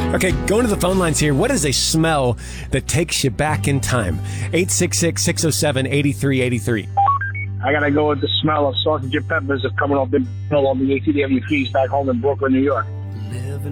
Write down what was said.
Okay, going to the phone lines here. What is a smell that takes you back in time? 866-607-8383. I gotta go with the smell of sausage and peppers coming off the hill on the ATW feast back home in Brooklyn, New York.